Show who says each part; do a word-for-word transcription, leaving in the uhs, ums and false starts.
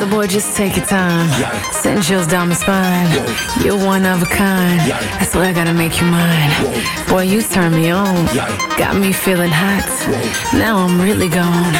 Speaker 1: So boy, just take your time. Send chills down my spine. You're one of a kind. I swear I gotta make you mine. Boy, you turn me on. Got me feeling hot. Now I'm really gone.